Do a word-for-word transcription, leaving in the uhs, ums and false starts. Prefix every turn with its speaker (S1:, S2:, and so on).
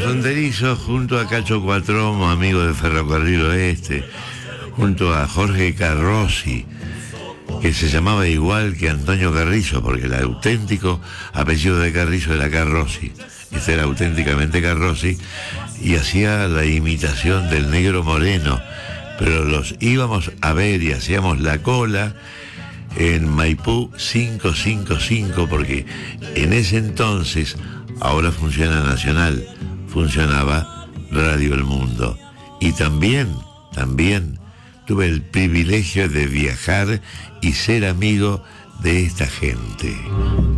S1: Fronterizo, junto a Cacho Cuatromo, amigo de Ferrocarril Oeste, junto a Jorge Carrozzi, que se llamaba igual que Antonio Carrizo, porque el auténtico apellido de Carrizo era Carrozzi. Este era auténticamente Carrozzi y hacía la imitación del Negro Moreno, pero los íbamos a ver y hacíamos la cola en Maipú quinientos cincuenta y cinco, porque en ese entonces, ahora funciona Nacional, funcionaba Radio El Mundo. Y también, también tuve el privilegio de viajar y ser amigo de esta gente.